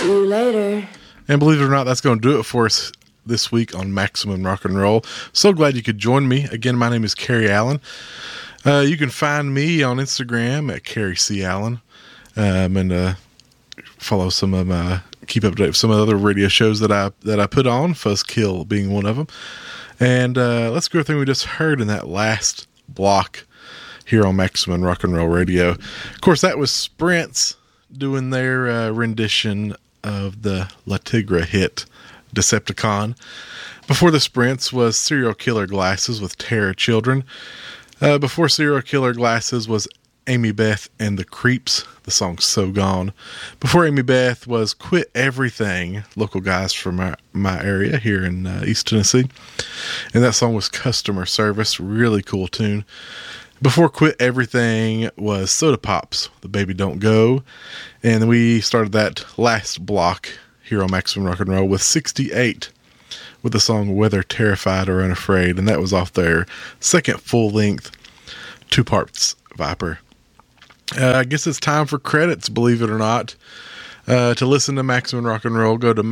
See you later. And believe it or not, that's going to do it for us this week on Maximum Rock and Roll. So glad you could join me. Again, my name is Kerry Allen. You can find me on Instagram at Kerry C. Allen. And follow some of my, keep up to date with some of the other radio shows that I put on, Fuzzkill being one of them. And let's go through what we just heard in that last block here on Maximum Rock and Roll Radio. Of course, that was Sprints doing their rendition of the La Tigra hit Decepticon. Before the Sprints was Serial Killer Glasses with Terror Children. Before Serial Killer Glasses was Amy Beth and the Creeps, the song So Gone. Before Amy Beth was Quit Everything, local guys from my area here in East Tennessee. And that song was Customer Service, really cool tune. Before Quit Everything was Soda Pops, The Baby Don't Go. And then we started that last block here on Maximum Rock and Roll with 68 with the song Whether Terrified or Unafraid. And that was off their second full-length 2 parts Viper. I guess it's time for credits, believe it or not. To listen to Maximum Rock and Roll, go to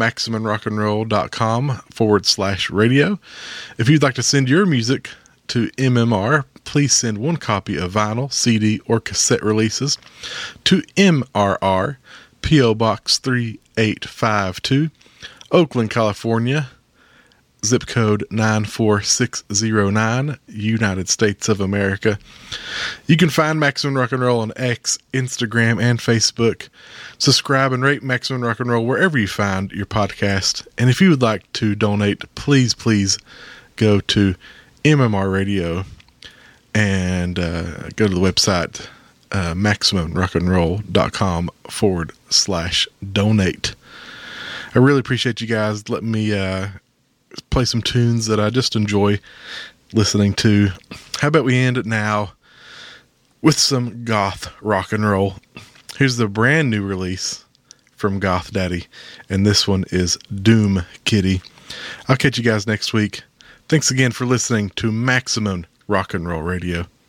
MaximumRockandRoll.com/radio. If you'd like to send your music to MMR, please send 1 copy of vinyl, CD, or cassette releases to MRR, P.O. Box 3852, Oakland, California, zip code 94609, United States of America. You can find Maximum Rock and Roll on X, Instagram, and Facebook. Subscribe and rate Maximum Rock and Roll wherever you find your podcast. And if you would like to donate, please go to MMR Radio and go to the website MaximumRockandRoll.com/donate. I really appreciate you guys letting me play some tunes that I just enjoy listening to. How about we end it now with some goth rock and roll? Here's the brand new release from Goth Daddy, and this one is Doom Kitty. I'll catch you guys next week. Thanks again for listening to Maximum Rock and Roll Radio.